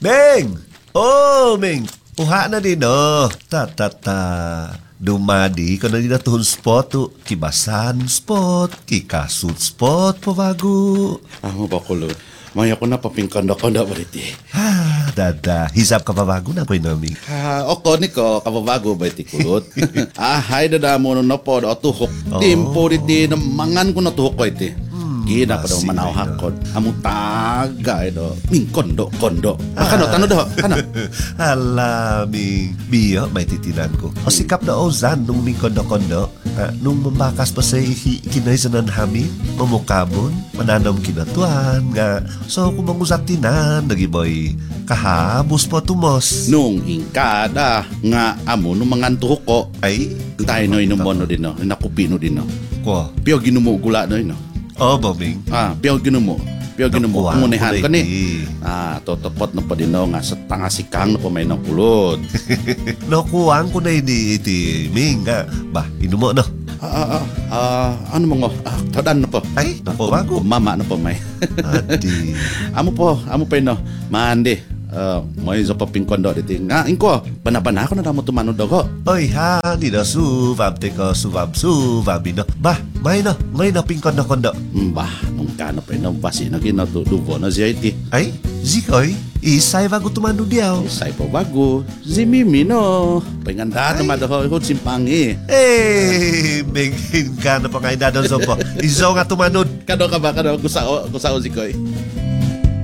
Meng! Oh, Meng! Uha na din, oh. Dumadi ko na din na tuhon spot to. Kibasan spot, kikasut spot, pavago. Amo ba kulo? Maya ko na papingkanda-kanda ba riti? Dada. Hisap ka pavago na po inami. Oko ni ko, kababago ba iti kulot? Hay dada mo no po, o tuhok. Timpo riti, mangan ko na tuhok ko iti. Gina pa daw manaw hakod. Amo taga do. Ming kondo. Kano tano do? Kano? Alaming. Biyo, may titinan ko. O sikap na ozan nung ming kondo. Nung mambakas pa sa kinay sa nanhamin, mamukabon, mananam kinatuan, nga. So, kung mangusaktinan, nagiboy, kahabos po tumos. Nung ingkada, nga amo nung mangan tuhok ko. Ay? Tayo no inumono din no. Nakupino din no. Ko. Piyo ginumo gula no no. Oh, Bobing. Piyo ginumo. Pangunahan ko ni. Ulit. Totopot na pa din no, nga sa tanga sikang na pa may nakulod. Nakuhaan ko na iti Ming nga. Ba, inumo no? Ano mga, tadan na po. Ay, naku, bago. Mama na po may. Adi. Amo pa no, mandi. May isa pa pingkondo dito. Nga, inko, bana-bana ako na damo tumano dago. Oy ha, di na suvab te ko suvab no. Ba, may na, ngay na pingkondo. Bah, nung kano pa no, basi na ginatudubo na siya iti. Ay, zikoy, isay bago tumano diyaw. Isay pa bago, si Mimi no. Panganda na madaho, simpangi. Bengin ka na pa ngay dadon so po. Iso nga tumanod. Kano ka ba, kano, kusao, zikoy.